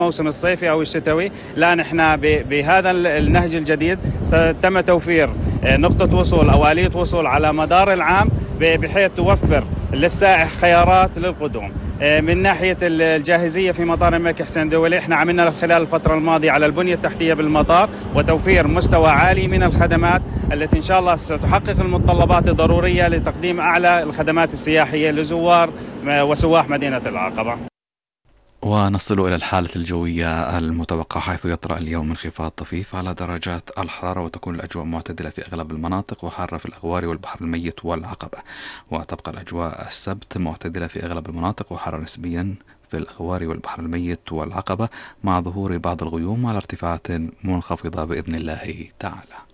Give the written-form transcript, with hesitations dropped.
الموسم الصيفي أو الشتوي. لا، نحن بهذا النهج الجديد تم توفير نقطة وصول أو آلية وصول على مدار العام، بحيث توفر للسائح خيارات للقدوم. من ناحية الجاهزية في مطار الملك حسين الدولي، احنا عملنا خلال الفترة الماضية على البنية التحتية بالمطار وتوفير مستوى عالي من الخدمات التي إن شاء الله ستحقق المتطلبات الضرورية لتقديم أعلى الخدمات السياحية لزوار وسواح مدينة العقبة. ونصل إلى الحالة الجوية المتوقعة، حيث يطرأ اليوم انخفاض طفيف على درجات الحرارة، وتكون الأجواء معتدلة في أغلب المناطق وحارة في الأغوار والبحر الميت والعقبة. وتبقى الأجواء السبت معتدلة في أغلب المناطق وحارة نسبيا في الأغوار والبحر الميت والعقبة، مع ظهور بعض الغيوم على ارتفاعات منخفضة بإذن الله تعالى.